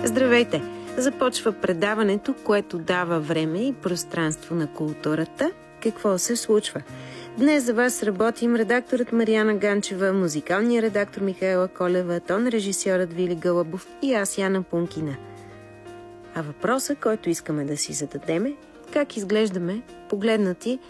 Здравейте! Започва предаването, което дава време и пространство на културата. Какво се случва? Днес за вас работим редакторът Мариана Ганчева, музикалният редактор Михаела Колева, тон режисьорът Вили Гълъбов и аз, Яна Пункина. А въпросът, който искаме да си зададем, как изглеждаме, погледнати